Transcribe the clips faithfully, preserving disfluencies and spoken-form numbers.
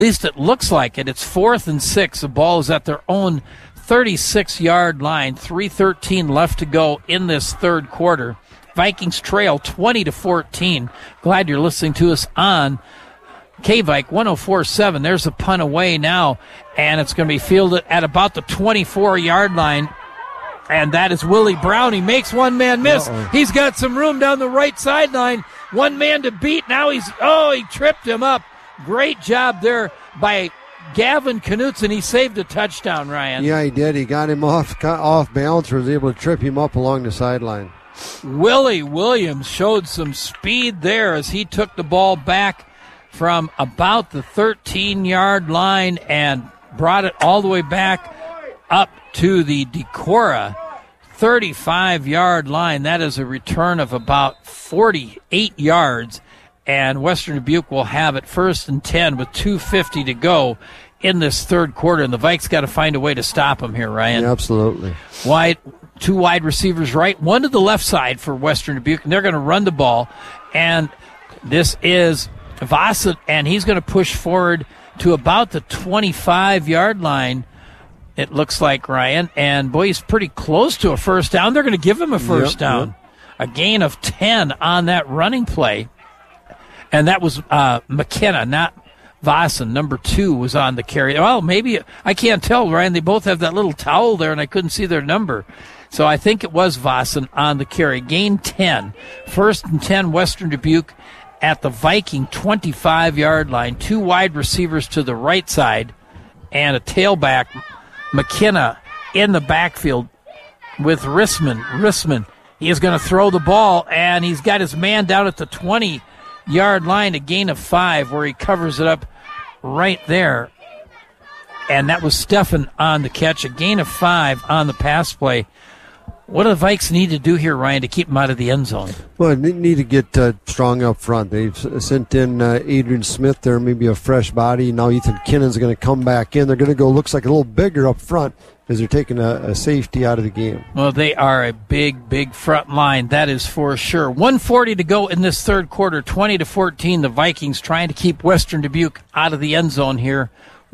least it looks like it. It's fourth and six. The ball is at their own thirty-six-yard line. three thirteen left to go in this third quarter. Vikings trail twenty to fourteen. Glad you're listening to us on K-Vike one oh four point seven. There's a punt away now, and it's going to be fielded at about the twenty-four-yard line. And that is Willie Brown. He makes one man miss. Uh-oh. He's got some room down the right sideline. One man to beat. Now he's, oh, he tripped him up. Great job there by Gavin Knutson. He saved a touchdown, Ryan. Yeah, he did. He got him off off balance, was able to trip him up along the sideline. Willie Williams showed some speed there as he took the ball back from about the thirteen-yard line and brought it all the way back up to the Decorah thirty-five-yard line. That is a return of about forty-eight yards, and Western Dubuque will have it first and ten with two fifty to go in this third quarter, and the Vikes got to find a way to stop them here, Ryan. Yeah, absolutely. Wide, two wide receivers right, one to the left side for Western Dubuque, and they're going to run the ball, and this is Vossen, and he's going to push forward to about the twenty-five-yard line. It looks like, Ryan, and boy, he's pretty close to a first down. They're going to give him a first yep, down. Yep. A gain of ten on that running play. And that was uh, McKenna, not Vossen. Number two was on the carry. Well, maybe, I can't tell, Ryan. They both have that little towel there, and I couldn't see their number. So I think it was Vossen on the carry. Gain ten. First and ten, Western Dubuque at the Viking twenty-five-yard line. Two wide receivers to the right side and a tailback, McKenna, in the backfield with Rissman. Rissman, he is going to throw the ball, and he's got his man down at the twenty-yard line, a gain of five, where he covers it up right there. And that was Steffen on the catch, a gain of five on the pass play. What do the Vikes need to do here, Ryan, to keep them out of the end zone? Well, they need to get uh, strong up front. They've sent in uh, Adrian Smith there, maybe a fresh body. Now Ethan Kinnon's going to come back in. They're going to go, looks like a little bigger up front as they're taking a, a safety out of the game. Well, they are a big, big front line, that is for sure. one forty to go in this third quarter, twenty to fourteen. The Vikings trying to keep Western Dubuque out of the end zone here.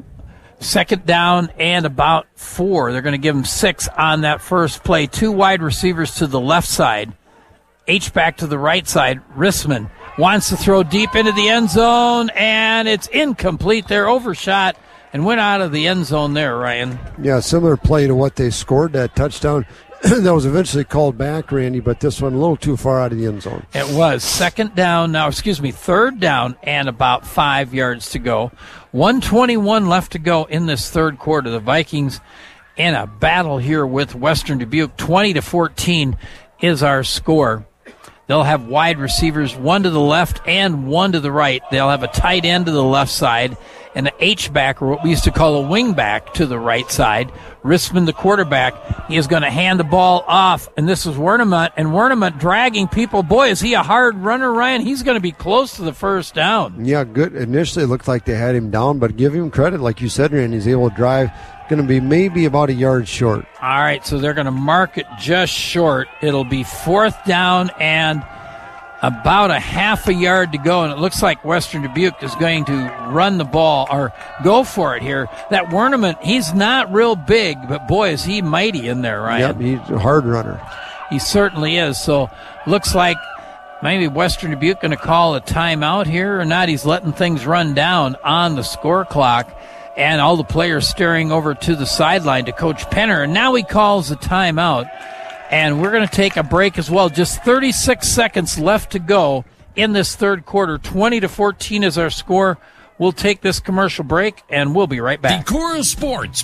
Second down and about four. They're going to give them six on that first play. Two wide receivers to the left side. H-back to the right side. Rissman wants to throw deep into the end zone, and it's incomplete. They're overshot and went out of the end zone there, Ryan. Yeah, similar play to what they scored, that touchdown. That was eventually called back, Randy, but this one a little too far out of the end zone. It was. Second down now, excuse me, third down and about five yards to go. one twenty-one left to go in this third quarter. The Vikings in a battle here with Western Dubuque. twenty to fourteen is our score. They'll have wide receivers, one to the left and one to the right. They'll have a tight end to the left side and an H-back, or what we used to call a wing-back, to the right side. Rissman, the quarterback, he is going to hand the ball off, and this is Wernemont, and Wernemont dragging people. Boy, is he a hard runner, Ryan. He's going to be close to the first down. Yeah, good. Initially, it looked like they had him down, but give him credit. Like you said, Randy, he's able to drive. Going to be maybe about a yard short. All right, so they're going to mark it just short. It'll be fourth down and about a half a yard to go, and it looks like Western Dubuque is going to run the ball or go for it here. That Wernemont, he's not real big, but boy, is he mighty in there, Ryan. Yep, he's a hard runner. He certainly is. So looks like maybe Western Dubuque going to call a timeout here or not. He's letting things run down on the score clock, and all the players staring over to the sideline to Coach Penner, and now he calls a timeout. And we're going to take a break as well. Just thirty-six seconds left to go in this third quarter. twenty to fourteen is our score. We'll take this commercial break, and we'll be right back. Decorah Sports.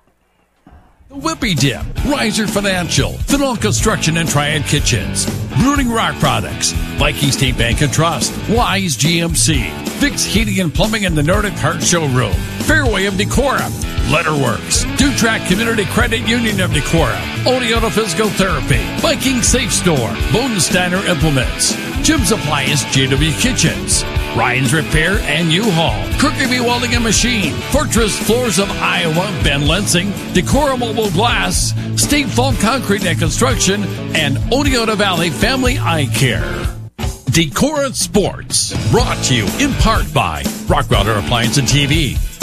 Whippy Dip, Riser Financial, Fennell Construction and Triad Kitchens, Brooding Rock Products, Viking State Bank and Trust, Wise G M C, Fix Heating and Plumbing in the Nordic Heart Showroom, Fairway of Decorah, Letterworks, Two-Track Community Credit Union of Decorah, Oneota Physical Therapy, Viking Safe Store, Bodensteiner Implements, Jim's Appliance, J W Kitchens, Ryan's Repair and U-Haul, Kirkby Welding and Machine, Fortress Floors of Iowa, Ben Lensing, Decorah Mobile Glass, State Farm Concrete and Construction, and Oneota Valley Family Eye Care. Decorah Sports, brought to you in part by Rockwater Appliance and T V,